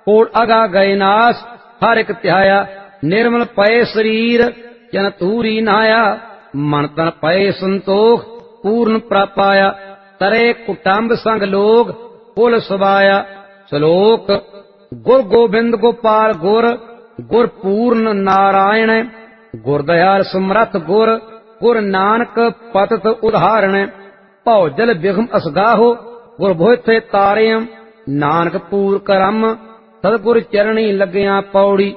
ਕੋਲ ਅਗਾ ਗਏ ਨਾਸ, ਹਰ ਇੱਕ ਧਿਆਇਆ। ਨਿਰਮਲ ਪਏ ਸਰੀਰ, ਜਨ ਤੂਰੀ ਨਹਾਇਆ। ਮਨ ਤਨ ਪਏ ਸੰਤੋਖ, ਪੂਰਨ ਪ੍ਰਾਪਾਇਆ। ਤਰੇ ਕੁਟੰਬ ਸੰਗ ਲੋਗ, ਕੁਲ ਸਵਾਇਆ। ਸ਼ਲੋਕ। ਗੁਰ ਗੋਬਿੰਦ ਗੋਪਾਲ ਗੁਰ, ਗੁਰ ਪੂਰਨ ਨਾਰਾਇਣ। ਗੁਰ ਦਇਆਲ ਸਮਰੱਥ ਗੁਰ, ਗੁਰ ਨਾਨਕ ਪਤਿਤ ਉਦਾਹਰਣ। ਭਉ ਜਲ ਬਿਗਮ ਅਸਗਾਹੋ, ਗੁਰ ਭੋਇਥੇ ਤਾਰਿਅਮ। ਨਾਨਕ ਪੂਰ ਕਰਮ, ਸਤਿਗੁਰ ਚਰਣੀ ਲੱਗਿਆ ਪੌੜੀ।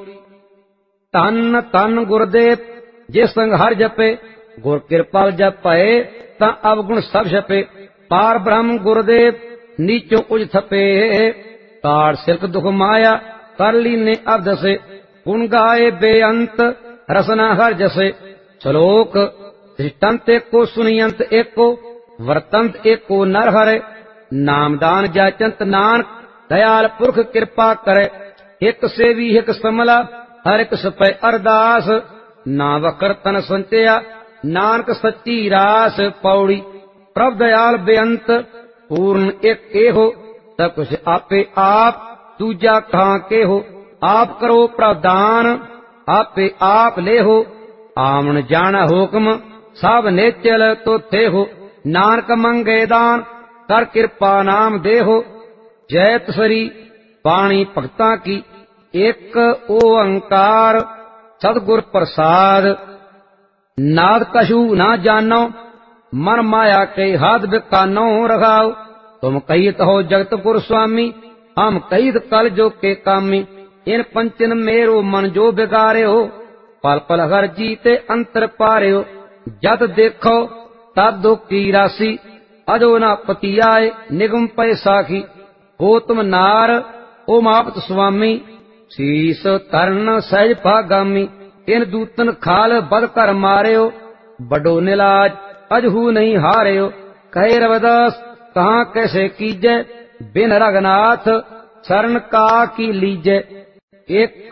ਧੰਨ ਧੰਨ ਗੁਰਦੇਵ, ਜਿਸ ਸੰਗ ਹਰ ਜਪੇ। ਗੁਰ ਕਿਰਪਾਲ ਜਪ ਭਏ, ਤਾਂ ਅਵਗੁਣ ਸਭ ਛਪੇ। ਪਾਰ ਬ੍ਰਹਮ ਗੁਰਦੇਵ, ਨੀਚੋਂ ਉਜ ਥਪੇ। ਤਾੜ ਸਿਰਕ ਦੁਖ ਮਾਇਆ, ਕਰ ਲੀਨੇ ਅਬ ਦਸੇ। ਗੁਣ ਗਾਏ ਬੇਅੰਤ, ਰਸਨਾ ਹਰ ਜਸੇ। ਸ਼ਲੋਕ। ਦ੍ਰਿਸ਼ਟੰਤ ਏਕੋ, ਸੁਨੀਅੰਤ ਏਕੋ, ਵਰਤੰਤ ਏਕੋ ਨਰ ਹਰੇ। ਨਾਮਦਾਨ ਜਾਚੰਤ ਨਾਨਕ, ਦਇਆਲ ਪੁਰਖ ਕਿਰਪਾ ਕਰੇ। ਇੱਕ ਸੇਵੀ ਇੱਕ ਸਮਲਾ, ਹਰ ਇੱਕ ਸਪੈ ਅਰਦਾਸ। ਨਾ ਵਕਰ ਤਨ ਸੰਚਿਆ, ਨਾਨਕ ਸੱਚੀ ਰਾਸ ਪੌੜੀ। ਪ੍ਰਭ ਦਇਆਲ ਬੇਅੰਤ, ਪੂਰਨ ਇੱਕ ਇਹੋ। ਸਭ ਕੁਛ ਆਪੇ ਆਪ, ਦੂਜਾ ਕਹਾਂ ਕੇਹੋ। ਆਪ ਕਰੋ ਪ੍ਰਦਾਨ, ਆਪੇ ਆਪ ਲੇਹੋ। ਆਵਣ ਜਾਣਾ ਹੁਕਮ, ਸਭ ਨੇਚਲ ਤੋਥੇ ਹੋ। ਨਾਨਕ ਮੰਗੇ ਦਾਨ, ਕਰ ਕਿਰਪਾ ਨਾਮ ਦੇਹੋ। ਜੈ ਤਸਰੀ ਬਾਣੀ ਭਗਤਾਂ ਕੀ, ਇੱਕ ਓੰਕਾਰ ਸਤਿਗੁਰ ਪ੍ਰਸਾਦ। ਨਾਦ ਕਛੂ ਨਾ ਜਾਨੋ, ਮਨ ਮਾਇਆ ਕੇ ਹਦ ਬਿਕਾਨੋ ਰਖਾਓ। ਤੁਮ ਕਹੀਤ ਹੋ ਜਗਤ ਪੁਰ ਸੁਆਮੀ, ਹਮ ਕਹੀਤ ਕਲ ਜੋ ਕੇ ਕਾਮੀ। ਇਨ ਪੰਚਨ ਮੇਰੋ ਮਨ ਜੋ ਬਿगाਰਿਓ, ਪਲ ਪਲ ਹਰ ਜੀ ਤੇ ਅੰਤਰ ਪਾਰਿਓ। ਜਦ ਦੇਖੋ ਤਦ ਦੁਖ ਕੀ ਰਾਸੀ, ਅਜੋ ਨਾ ਪਤੀ ਆਏ ਨਿਗਮ ਪੈ ਸਾਖੀ। ਹੋ ਤੁਮ ਨਾਰ ਓ ਮਾਪਤ ਸੁਆਮੀ, ਸੀਸ ਤਰਨ ਸਹਿਜ ਭਾਗਾਮੀ। ਇਨ ਦੂਤਨ ਖਾਲ ਬਦ ਕਰ ਮਾਰਿਓ, ਬਡੋ ਨਿਲਾਜ ਅਜਹੂ ਨਹੀਂ ਹਾਰਿਓ। ਕਹੇ ਰਵਿਦਾਸ ਕਹਾਂ ਕੈਸੇ ਕੀਜੈ, ਬਿਨ ਰਗਨਾਥ ਸ਼ਰਨ ਕਾ ਕੀ ਲੀਜੈ। ਇੱਕ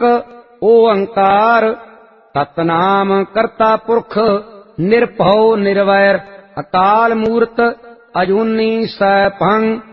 ਓੰਕਾਰ ਸਤਨਾਮ ਕਰਤਾ ਪੁਰਖ, ਨਿਰਭਉ ਨਿਰਵੈਰ। ਅਕਾਲ ਮੂਰਤ ਅਜੂਨੀ ਸੈਭੰ,